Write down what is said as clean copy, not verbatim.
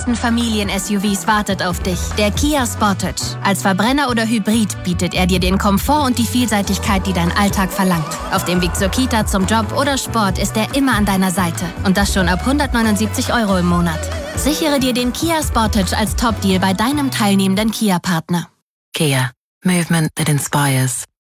besten Familien-SUVs wartet auf dich. Der Kia Sportage. Als Verbrenner oder Hybrid bietet er dir den Komfort und die Vielseitigkeit, die dein Alltag verlangt. Auf dem Weg zur Kita, zum Job oder Sport ist er immer an deiner Seite. Und das schon ab 179 € im Monat. Sichere dir den Kia Sportage als Top-Deal bei deinem teilnehmenden Kia-Partner. Kia. Movement that inspires.